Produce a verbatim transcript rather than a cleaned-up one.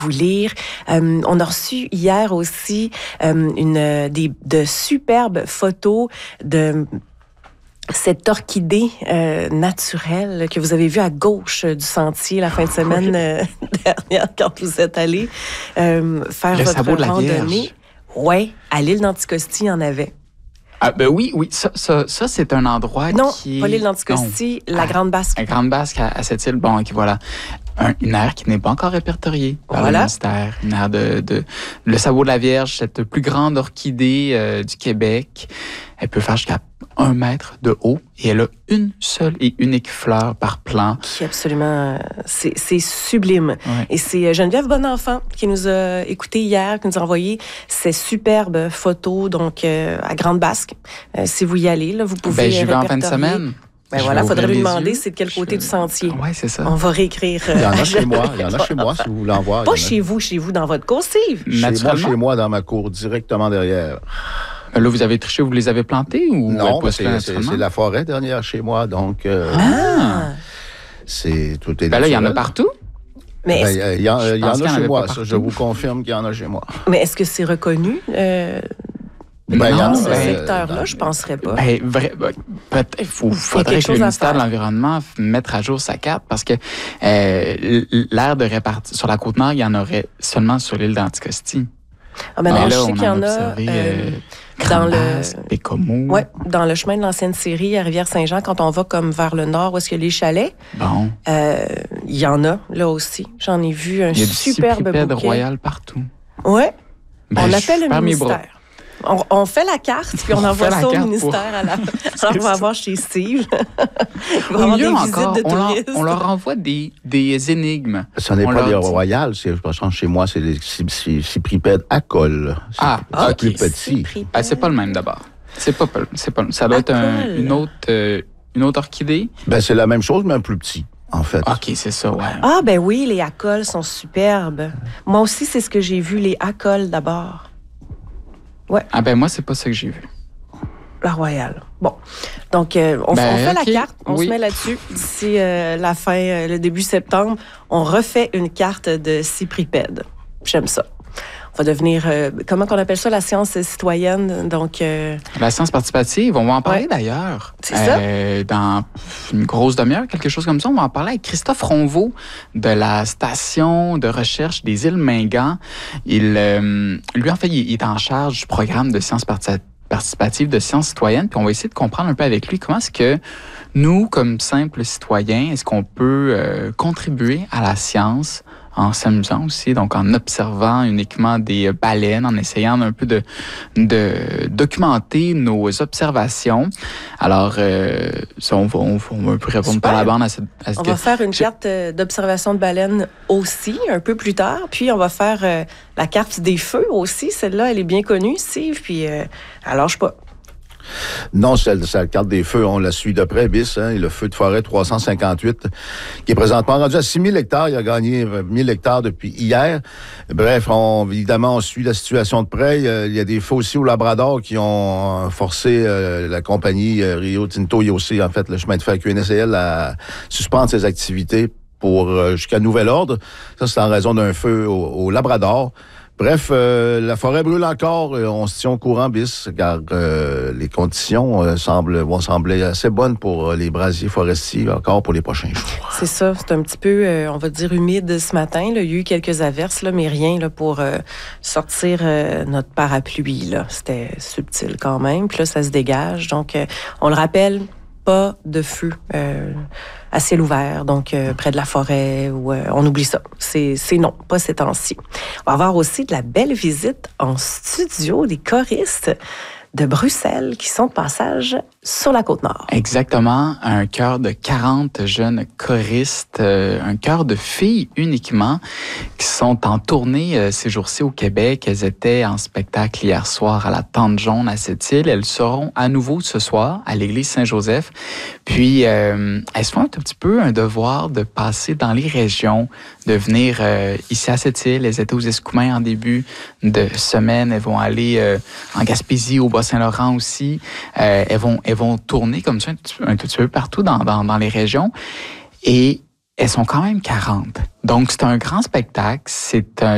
vous lire. Euh, on a reçu hier aussi euh, une des de superbes photos de cette orchidée euh, naturelle que vous avez vue à gauche du sentier la fin de semaine euh, dernière quand vous êtes allé euh, faire Le votre sabot de la randonnée. Oui, à l'île d'Anticosti, il y en avait. Ah, ben oui, oui, ça, ça, ça c'est un endroit non, qui est... Non, pas l'île d'Anticosti, la à, Grande Basque. La Grande Basque à, à cette île, bon, ok, voilà. Un, une aire qui n'est pas encore répertoriée par voilà. le ministère. Une aire de, de... Le sabot de la Vierge, cette plus grande orchidée euh, du Québec. Elle peut faire jusqu'à un mètre de haut et elle a une seule et unique fleur par plant. Qui absolument... C'est, c'est sublime. Ouais. Et c'est Geneviève Bonenfant qui nous a écoutés hier, qui nous a envoyé ces superbes photos donc euh, à Grande Basque. Euh, si vous y allez, là, vous pouvez ben, j'y vais en fin de semaine. Ben je voilà, il faudrait lui demander c'est de quel côté je... du sentier. Oui, c'est ça. On va réécrire. Euh, il y en a chez moi, il y en a chez moi si vous voulez en voir. Pas chez vous, chez vous, dans votre coursive. Chez moi, chez moi, dans ma cour, directement derrière. Là, vous avez triché, vous les avez plantés ou non, ben c'est, c'est, c'est la forêt dernière chez moi, donc euh, ah. c'est tout est ben là, il y en a partout. Mais ben, il y, en, il y en a chez moi, ça, je vous confirme qu'il y en a chez moi. Mais est-ce que c'est reconnu euh, ben, dans non, ce ben, secteur-là? Dans... Je ne penserais pas. Ben, vrai, ben, peut-être il faudrait que le ministère de l'Environnement mette à jour sa carte parce que euh, l'aire de répartition sur la Côte-Nord, il y en aurait seulement sur l'île d'Anticosti. Ah ben non, là, là, je sais qu'il y en a observé, euh, dans le Bécomo. Ouais, dans le chemin de l'ancienne série à Rivière-Saint-Jean, quand on va comme vers le nord, où est-ce qu'il y a les chalets. Bon. Euh, il y en a là aussi. J'en ai vu un superbe bouquet. Il y a du cypripède royal partout. Ouais. Ben, on appelle le ministère. On, on fait la carte, puis on, on envoie ça au ministère. Pour... À la... Alors, on va avoir chez Steve. Il va avoir des encore, visites de on touristes. Leur, on leur envoie des, des énigmes. Ce n'est on pas des dit... royales. C'est, je pense, chez moi, c'est les cypripèdes à colle. C'est, ah, c'est okay. plus petit. Ah, c'est pas le même d'abord. C'est pas, c'est pas, ça doit être un, une, autre, euh, une autre orchidée. Ben, c'est la même chose, mais un plus petit. En fait. OK, c'est ça, ouais. Ah, ben oui, les acoles sont superbes. Moi aussi, c'est ce que j'ai vu, les acoles d'abord. Ouais. Ah ben moi, c'est pas ça que j'ai vu. La Royale. Bon. Donc, euh, on, ben, on fait okay. la carte, on oui. se met là-dessus. D'ici euh, la fin, euh, le début septembre, on refait une carte de cypripèdes. J'aime ça. On va devenir, euh, comment qu'on appelle ça, la science citoyenne, donc... Euh... La science participative, on va en parler ouais. d'ailleurs. C'est ça? Euh, dans une grosse demi-heure, quelque chose comme ça, on va en parler avec Christophe Ronvaux de la station de recherche des îles Mingan. Il, euh, lui, en fait, il est en charge du programme de science participative, de sciences citoyennes, puis on va essayer de comprendre un peu avec lui comment est-ce que nous, comme simples citoyens, est-ce qu'on peut euh, contribuer à la science en s'amusant aussi, donc en observant uniquement des baleines, en essayant un peu de, de documenter nos observations. Alors, euh, ça, on va, on va, on va un peu répondre Super. par la bande à cette... À cette on va faire une Je... carte d'observation de baleines aussi, un peu plus tard, puis on va faire euh, la carte des feux aussi. Celle-là, elle est bien connue, Steve, puis euh, elle lâche pas. Non, c'est, c'est la carte des feux, on la suit de près, bis, hein, le feu de forêt trois cent cinquante-huit, qui est présentement rendu à six mille hectares, il a gagné mille hectares depuis hier. Bref, on, évidemment, on suit la situation de près. Il y a des feux aussi au Labrador qui ont forcé euh, la compagnie euh, Rio Tinto, il y a aussi, en fait, le chemin de fer Q N S L à suspendre ses activités pour euh, jusqu'à nouvel ordre. Ça, c'est en raison d'un feu au, au Labrador. Bref, euh, la forêt brûle encore. Euh, on se tient au courant, bis, car euh, les conditions euh, semblent, vont sembler assez bonnes pour euh, les brasiers forestiers encore pour les prochains jours. C'est ça. C'est un petit peu, euh, on va dire, humide ce matin. Là. Il y a eu quelques averses, là, mais rien là, pour euh, sortir euh, notre parapluie. Là. C'était subtil quand même. Puis là, ça se dégage. Donc, euh, on le rappelle, pas de feu euh, à ciel ouvert, donc euh, près de la forêt, ou euh, on oublie ça. C'est, c'est non, pas ces temps-ci. On va avoir aussi de la belle visite en studio, des choristes de Bruxelles qui sont de passage sur la Côte-Nord. Exactement, un chœur de quarante jeunes choristes, euh, un chœur de filles uniquement, qui sont en tournée euh, ces jours-ci au Québec. Elles étaient en spectacle hier soir à la Tente Jaune à Sept-Îles. Elles seront à nouveau ce soir à l'église Saint-Joseph. Puis, euh, elles se font un tout petit peu un devoir de passer dans les régions, de venir euh, ici à Sept-Îles. Elles étaient aux Escoumins en début de semaine. Elles vont aller euh, en Gaspésie, au Bas-Saint-Laurent aussi. Euh, elles vont elles vont tourner comme ça un tout, un tout petit peu partout dans, dans, dans les régions. Et elles sont quand même quarante. Donc, c'est un grand spectacle. C'est un